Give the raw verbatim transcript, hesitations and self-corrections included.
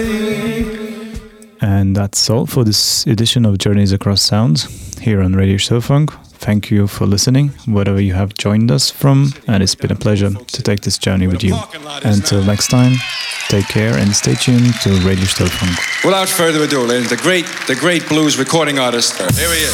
And that's all for this edition of Journeys Across Sounds here on Radio Stillfunk. Thank you for listening, wherever you have joined us from, and it's been a pleasure to take this journey with you. Until next time, take care and stay tuned to Radio Stillfunk. Without further ado, ladies, the great, the great blues recording artist, here he is.